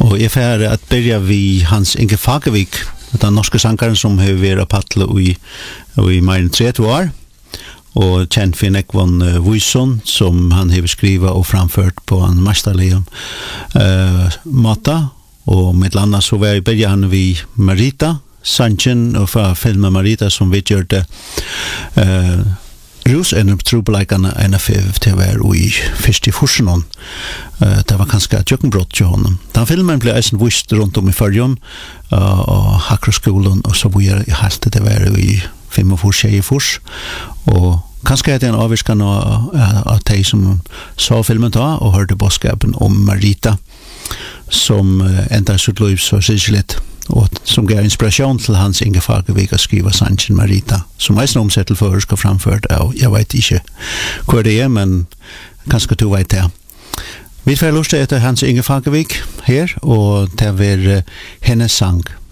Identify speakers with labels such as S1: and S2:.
S1: Og jeg får at börja vi Hans Inge Fagervik, den norske sangeren som har vært paddle i mer enn 30 år, og kjent for Nekvon Vuisson, som han har skrivet og framført på en mesterlig måte, og med landa så var jeg börja han vi Marita, Sanchen, og fra filmen Marita som vi gjør det rus en trobeleikene NFF til å være i første forskjellen. Det var kanskje et jøkkenbrott til honom. Den filmen ble eisen vist rundt om i Førjøen, og Hakkerskolen, og så var jeg helt til å være i 45-46, og kanskje er det en avvirkende av de som så filmen da, og hørte bådskapen om Marita, som enda sitt liv så sikkert, og som gav inspiration til Hans Inge Fagervik å skrive Sanchen Marita, som er en omsett til først og framført, og jeg vet ikke hvor det er, men kanskje du vet det. Vi får lyst til etter Hans Inge Fagervik her, og det er hennes sang